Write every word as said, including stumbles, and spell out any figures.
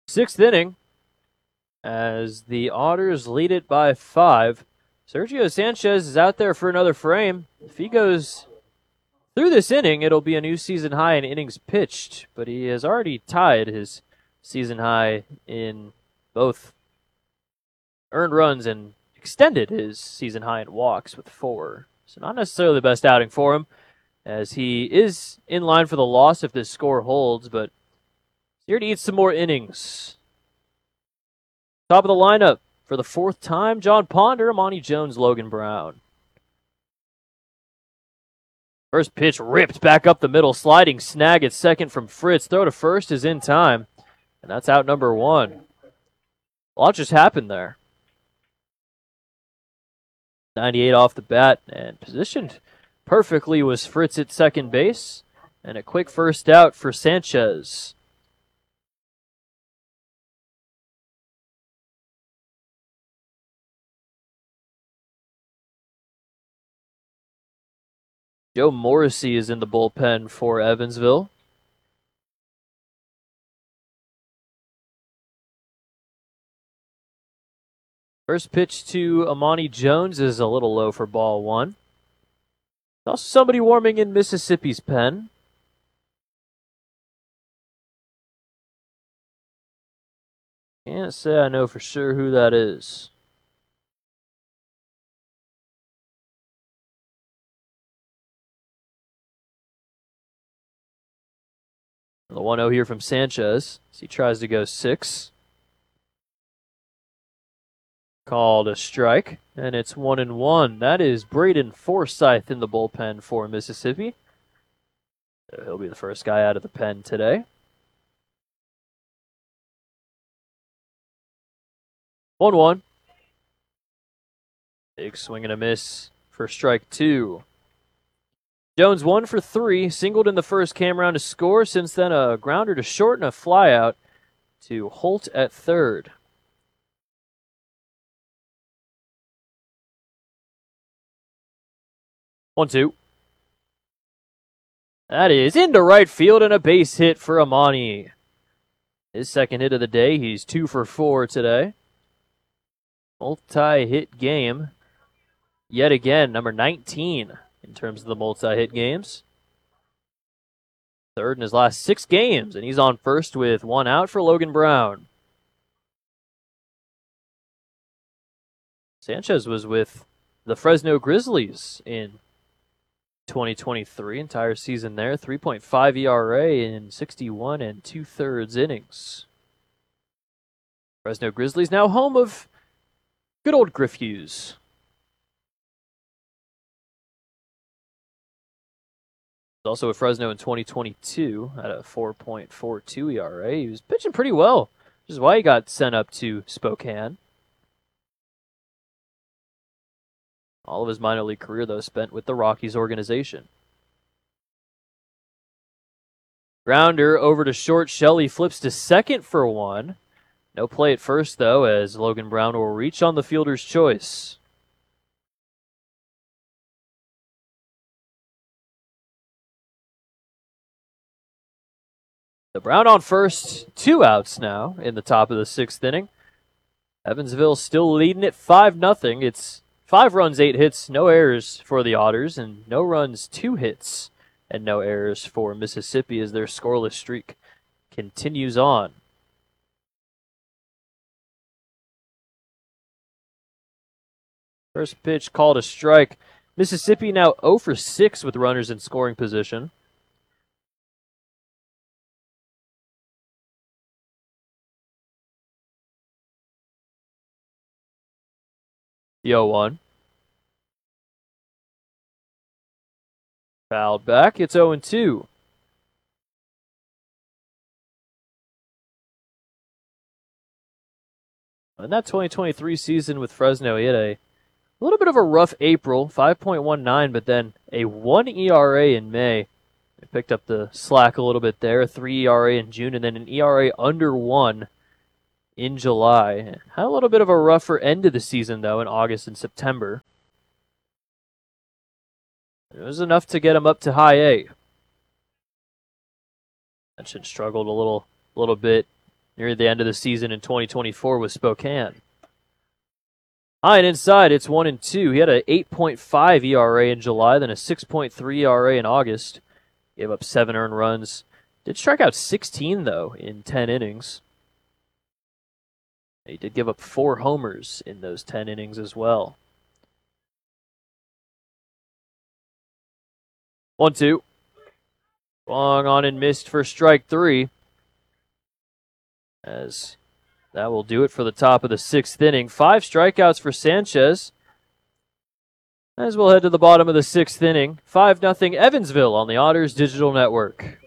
Sixth inning, as the Otters lead it by five. Sergio Sanchez is out there for another frame. If he goes through this inning, it'll be a new season high in innings pitched, but he has already tied his season high in both earned runs and extended his season high in walks with four. So not necessarily the best outing for him, as he is in line for the loss if this score holds, but he's here to eat some more innings. Top of the lineup for the fourth time, John Ponder, Amani Jones, Logan Brown. First pitch ripped back up the middle, sliding snag at second from Fritz. Throw to first is in time, and that's out number one. A lot just happened there. ninety-eight off the bat, and positioned perfectly was Fritz at second base, and a quick first out for Sanchez. Joe Morrissey is in the bullpen for Evansville. First pitch to Amani Jones is a little low for ball one. Also somebody warming in Mississippi's pen. Can't say I know for sure who that is. The one oh here from Sanchez as he tries to go six. Called a strike, and it's one and one. That is Braden Forsythe in the bullpen for Mississippi. He'll be the first guy out of the pen today. one one. Big swing and a miss for strike two. Jones one for three, singled in the first, came around to score. Since then, a grounder to short and a flyout to Holt at third. one two. That is into right field and a base hit for Amani. His second hit of the day. He's two for four today. Multi-hit game. Yet again, number nineteen in terms of the multi-hit games. Third in his last six games, and he's on first with one out for Logan Brown. Sanchez was with the Fresno Grizzlies in twenty twenty-three, entire season there. three point five E R A in sixty-one and two-thirds innings. Fresno Grizzlies now home of good old Griff Hughes. Also with Fresno in twenty twenty-two at a four point four two E R A. He was pitching pretty well, which is why he got sent up to Spokane. All of his minor league career, though, spent with the Rockies organization. Grounder over to short. Shelley flips to second for one. No play at first, though, as Logan Brown will reach on the fielder's choice. The Brown on first, two outs now in the top of the sixth inning. Evansville still leading it five nothing. It's five runs, eight hits, no errors for the Otters, and no runs, two hits, and no errors for Mississippi as their scoreless streak continues on. First pitch called a strike. Mississippi now oh for six with runners in scoring position. The oh one. Fouled back. It's oh and two. In that twenty twenty-three season with Fresno, he had a little bit of a rough April, five point one nine, but then a one E R A in May. He picked up the slack a little bit there, a three E R A in June, and then an E R A under one in July. Had a little bit of a rougher end of the season, though, in August and September. It was enough to get him up to high A. Mentioned struggled a little, little bit near the end of the season in twenty twenty-four with Spokane. High and inside, it's one and two. He had an eight point five E R A in July, then a six point three E R A in August. Gave up seven earned runs. Did strike out sixteen, though, in ten innings. He did give up four homers in those ten innings as well. one two. Long on and missed for strike three. As that will do it for the top of the sixth inning. Five strikeouts for Sanchez. As we'll head to the bottom of the sixth inning. five nothing Evansville on the Otters Digital Network.